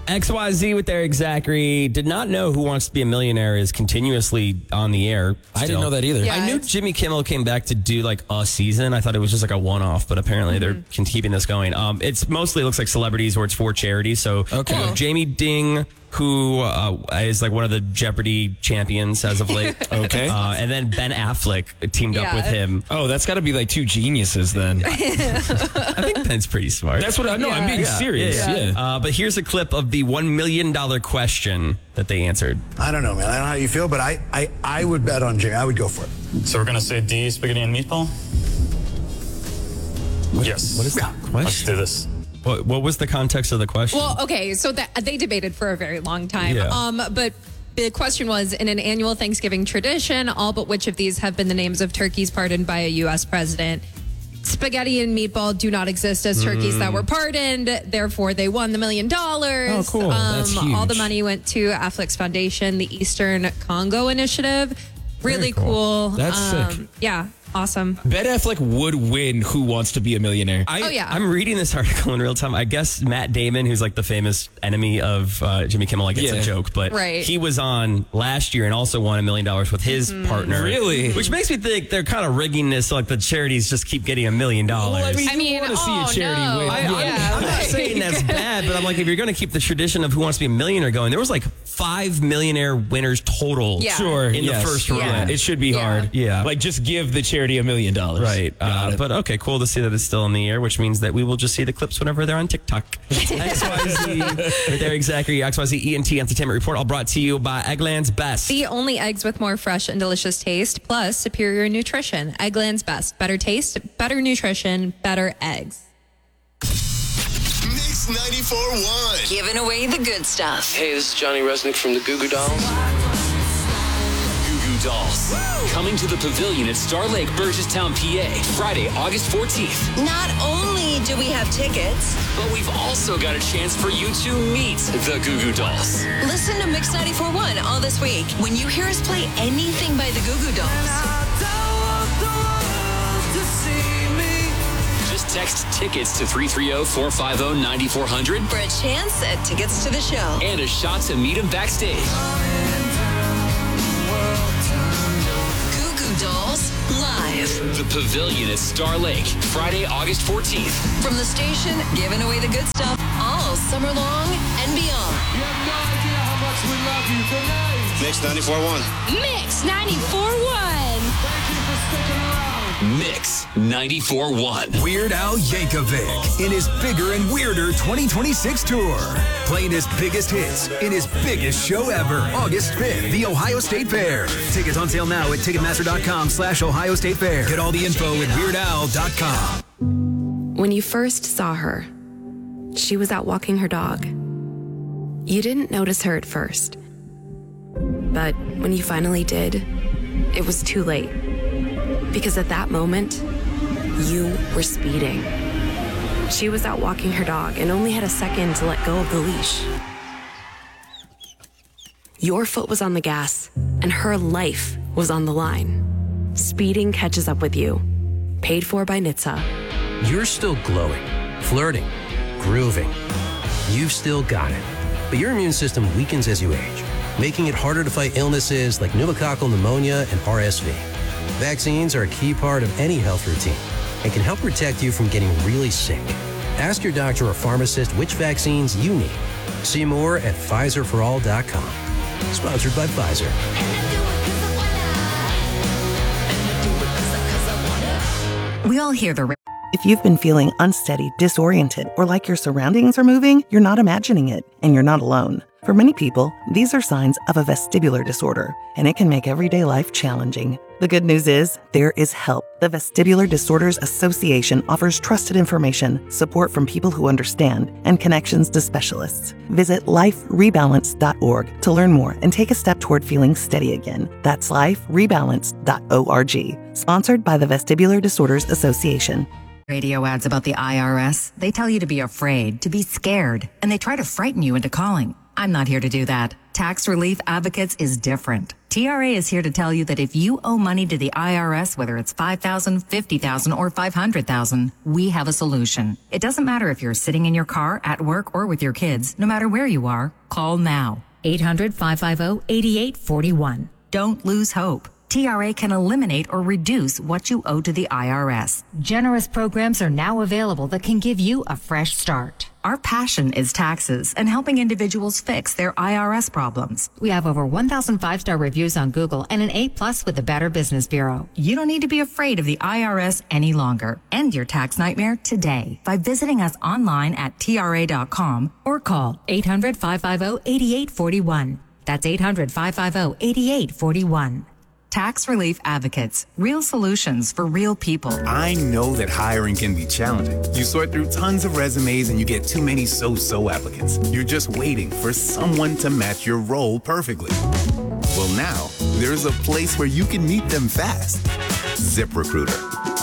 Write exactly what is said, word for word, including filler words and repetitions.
X Y Z with Eric Zachary. Did not know Who Wants to Be a Millionaire is continuously on the air. I didn't know that either. Yeah, I knew it's- Jimmy Kimmel came back to do like a season. I thought it was just like a one-off, but apparently Mm-hmm. they're keeping this going. Um, it's mostly looks like celebrities or it's for charity. So Okay. you know, Jamie Ding, who uh, is like one of the Jeopardy champions as of late. Okay. Uh, and then Ben Affleck teamed up Yeah. with him. Oh, that's got to be like two geniuses then. I think Ben's pretty smart. That's what I know. I'm being Yeah, serious. yeah, Yeah. yeah. Uh, but here's a clip of the one million dollars question that they answered. I don't know, man. I don't know how you feel, but I, I, I would bet on Jimmy. I would go for it. So we're gonna say D, spaghetti and meatball? Yes. What is that Let's question? do this. What, what was the context of the question? Well, okay, so that they debated for a very long time. Yeah. Um, but the question was, in an annual Thanksgiving tradition, all but which of these have been the names of turkeys pardoned by a U S president? Spaghetti and meatball do not exist as turkeys that were pardoned. Therefore, they won the million dollars. Oh, cool. That's Um, all the huge. money went to Affleck's foundation, the Eastern Congo Initiative. Really cool. cool. That's um, sick. Yeah, awesome. Ben Affleck would win Who Wants to Be a Millionaire. I, Oh, yeah. I'm reading this article in real time. I guess Matt Damon, who's like the famous enemy of uh, Jimmy Kimmel, like it's Yeah. a joke, but Right. he was on last year and also won a million dollars with his partner. Really? Which makes me think they're kind of rigging this so like the charities just keep getting a million dollars. Well, I mean, I you mean, want to see oh, a charity no. win. I, Yeah. I'm, I'm not saying that's bad, but I'm like, if you're going to keep the tradition of Who Wants to Be a Millionaire going, there was like five millionaire winners total. Yeah. Sure. In yes. the first Yeah. round. It should be Yeah. hard. Yeah. Like, just give the charity a million dollars. Right. Got Uh, it. but okay, cool to see that it's still in the air, which means that we will just see the clips whenever they're on TikTok. X Y Z with Eric Zachary, X Y Z E N T Entertainment Report, all brought to you by Eggland's Best. The only eggs with more fresh and delicious taste, plus superior nutrition. Eggland's Best. Better taste, better nutrition, better eggs. Mix ninety-four point one. Giving away the good stuff. Hey, this is Johnny Resnick from the Goo Goo Dolls. Goo Goo Dolls. Coming to the Pavilion at Star Lake, Burgesstown, P A, Friday, August fourteenth. Not only do we have tickets, But we've also got a chance for you to meet the Goo Goo Dolls. listen to Mix ninety-four point one all this week when you hear us play anything by the Goo Goo Dolls. Just text tickets to three three zero, four five zero, nine four zero zero For a chance at tickets to the show. and a shot to meet him backstage. Goo Goo Dolls live. The Pavilion at Star Lake, Friday, August fourteenth. From the station, giving away the good stuff all summer long and beyond. Mix ninety-four point one. Mix ninety-four point one. Mix ninety-four point one. Weird Al Yankovic in his Bigger and Weirder twenty twenty-six tour. Playing his biggest hits in his biggest show ever, August fifth, the Ohio State Fair. Tickets on sale now at Ticketmaster.com slash Ohio State Fair. Get all the info at Weird Al dot com. When you first saw her, she was out walking her dog. You didn't notice her at first. But when you finally did, it was too late. Because at that moment, you were speeding. She was out walking her dog and only had a second to let go of the leash. Your foot was on the gas, and her life was on the line. Speeding catches up with you. Paid for by N H T S A. You're still glowing, flirting, grooving. You've still got it. But your immune system weakens as you age, making it harder to fight illnesses like pneumococcal pneumonia and R S V. Vaccines are a key part of any health routine and can help protect you from getting really sick. Ask your doctor or pharmacist which vaccines you need. See more at Pfizer for all dot com. Sponsored by Pfizer. We all hear the If you've been feeling unsteady, disoriented, or like your surroundings are moving, you're not imagining it, and you're not alone. For many people, these are signs of a vestibular disorder, and it can make everyday life challenging. The good news is, there is help. The Vestibular Disorders Association offers trusted information, support from people who understand, and connections to specialists. Visit life rebalance dot org to learn more and take a step toward feeling steady again. That's life rebalance dot org. Sponsored by the Vestibular Disorders Association. Radio ads about the I R S, they tell you to be afraid, to be scared, and they try to frighten you into calling. I'm not here to do that. Tax Relief Advocates is different. T R A is here to tell you that if you owe money to the I R S, whether it's five thousand dollars, fifty thousand dollars, or five hundred thousand dollars, we have a solution. It doesn't matter if you're sitting in your car, at work, or with your kids. No matter where you are, call now. eight hundred, five five zero, eight eight four one. Don't lose hope. T R A can eliminate or reduce what you owe to the I R S. Generous programs are now available that can give you a fresh start. Our passion is taxes and helping individuals fix their I R S problems. We have over one thousand five-star reviews on Google and an A plus with the Better Business Bureau. You don't need to be afraid of the I R S any longer. End your tax nightmare today by visiting us online at T R A dot com or call eight hundred, five five zero, eight eight four one. That's eight hundred, five five zero, eight eight four one. Tax Relief Advocates. Real solutions for real people. I know that hiring can be challenging. You sort through tons of resumes and you get too many so-so applicants. You're just waiting for someone to match your role perfectly. Well, now, there's a place where you can meet them fast. ZipRecruiter.